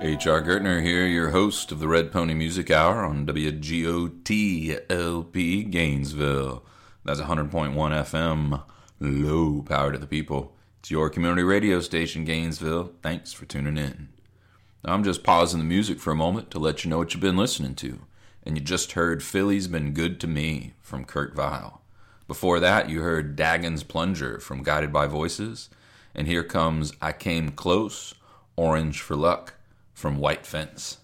H.R. Gertner here, your host of the Red Pony Music Hour on WGOT-LP Gainesville. That's 100.1 FM, low power to the people. It's your community radio station, Gainesville. Thanks for tuning in. Now, I'm just pausing the music for a moment to let you know what you've been listening to. And you just heard Philly's Been Good to Me from Kurt Vile. Before that, you heard Dagon's Plunger from Guided by Voices. And here comes I Came Close, Orange for Luck from White Fence.